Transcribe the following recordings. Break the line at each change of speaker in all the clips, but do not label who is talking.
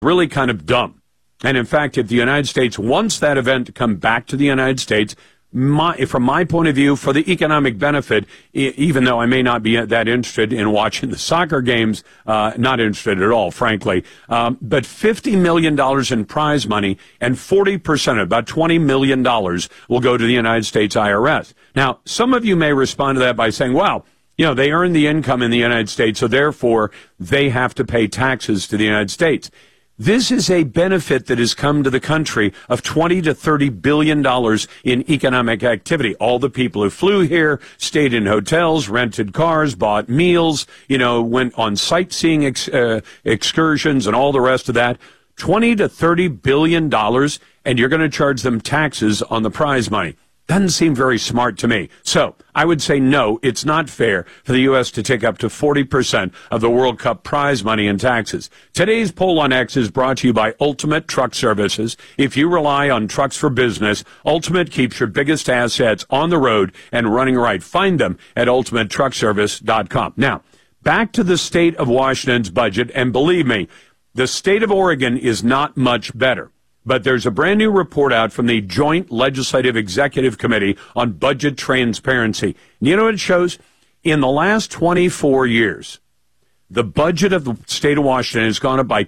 really kind of dumb. And in fact, if the United States wants that event to come back to the United States, from my point of view, for the economic benefit, even though I may not be that interested in watching the soccer games, not interested at all, frankly, but $50 million in prize money and 40%, about $20 million, will go to the United States IRS. Now, some of you may respond to that by saying, well, they earn the income in the United States, so therefore they have to pay taxes to the United States. This is a benefit that has come to the country of $20 to $30 billion in economic activity. All the people who flew here, stayed in hotels, rented cars, bought meals, went on sightseeing excursions and all the rest of that. $20 to $30 billion, and you're going to charge them taxes on the prize money. Doesn't seem very smart to me. So I would say no, it's not fair for the U.S. to take up to 40% of the World Cup prize money in taxes. Today's poll on X is brought to you by Ultimate Truck Services. If you rely on trucks for business, Ultimate keeps your biggest assets on the road and running right. Find them at ultimatetruckservice.com. Now, back to the state of Washington's budget, and believe me, the state of Oregon is not much better. But there's a brand new report out from the Joint Legislative Executive Committee on Budget Transparency. And you know what it shows? In the last 24 years, the budget of the state of Washington has gone up by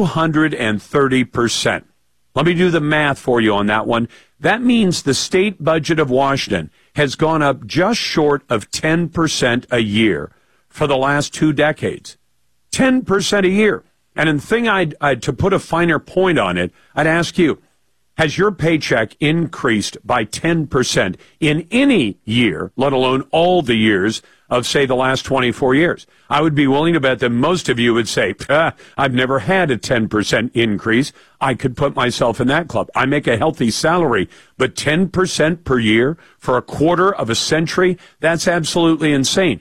230%. Let me do the math for you on that one. That means the state budget of Washington has gone up just short of 10% a year for the last 2 decades. 10% a year. And the thing to put a finer point on it, I'd ask you, has your paycheck increased by 10% in any year, let alone all the years of, say, the last 24 years? I would be willing to bet that most of you would say, I've never had a 10% increase. I could put myself in that club. I make a healthy salary, but 10% per year for a quarter of a century, that's absolutely insane.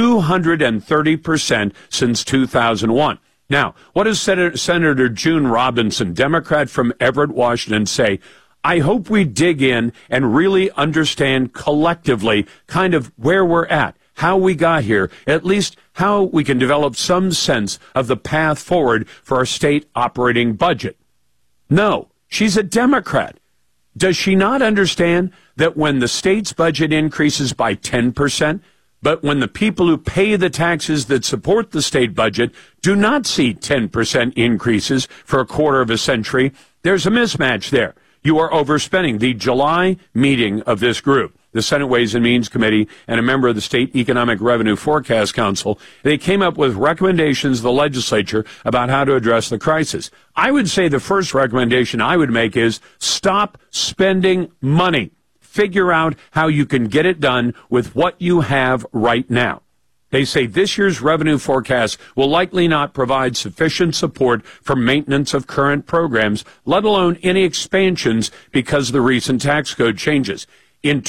230% since 2001. Now, what does Senator June Robinson, Democrat from Everett, Washington, say? I hope we dig in and really understand collectively kind of where we're at, how we got here, at least how we can develop some sense of the path forward for our state operating budget. No, she's a Democrat. Does she not understand that when the state's budget increases by 10%, but when the people who pay the taxes that support the state budget do not see 10% increases for a quarter of a century, there's a mismatch there. You are overspending. The July meeting of this group, the Senate Ways and Means Committee and a member of the State Economic Revenue Forecast Council, they came up with recommendations to the legislature about how to address the crisis. I would say the first recommendation I would make is stop spending money. Figure out how you can get it done with what you have right now. They say this year's revenue forecast will likely not provide sufficient support for maintenance of current programs, let alone any expansions because of the recent tax code changes. In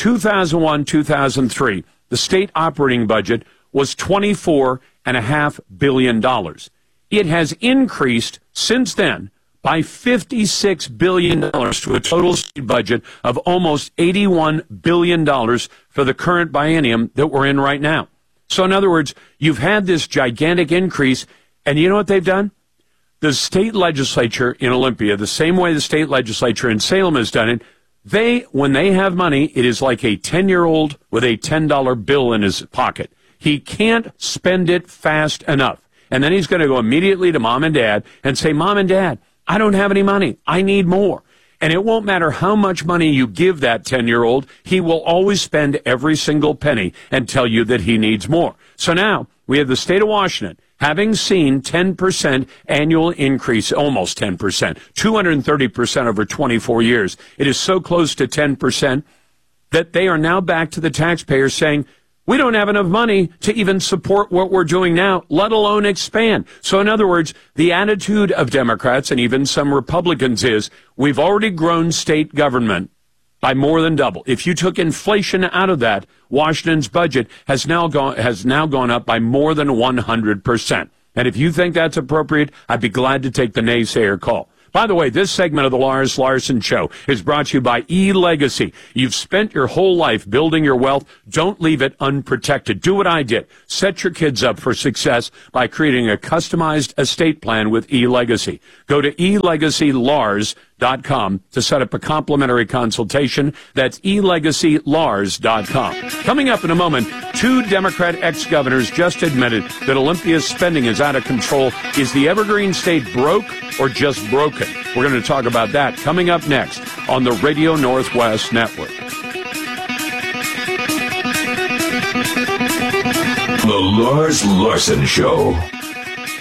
2001-2003, the state operating budget was $24.5 billion. It has increased since then by $56 billion to a total state budget of almost $81 billion for the current biennium that we're in right now. So in other words, you've had this gigantic increase, and you know what they've done? The state legislature in Olympia, the same way the state legislature in Salem has done it, when they have money, it is like a 10-year-old with a $10 bill in his pocket. He can't spend it fast enough. And then he's going to go immediately to mom and dad and say, Mom and Dad, I don't have any money. I need more. And it won't matter how much money you give that 10-year-old. He will always spend every single penny and tell you that he needs more. So now we have the state of Washington having seen 10% annual increase, almost 10%, 230% over 24 years. It is so close to 10% that they are now back to the taxpayers saying, we don't have enough money to even support what we're doing now, let alone expand. So in other words, the attitude of Democrats and even some Republicans is, we've already grown state government by more than double. If you took inflation out of that, Washington's budget has now gone up by more than 100%. And if you think that's appropriate, I'd be glad to take the naysayer call. By the way, this segment of the Lars Larson Show is brought to you by eLegacy. You've spent your whole life building your wealth. Don't leave it unprotected. Do what I did. Set your kids up for success by creating a customized estate plan with eLegacy. Go to elegacylars.com to set up a complimentary consultation. That's elegacylars.com. Coming up in a moment, 2 Democrat ex-governors just admitted that Olympia's spending is out of control. Is the Evergreen State broke or just broken? We're going to talk about that coming up next on the Radio Northwest Network.
The Lars Larson Show.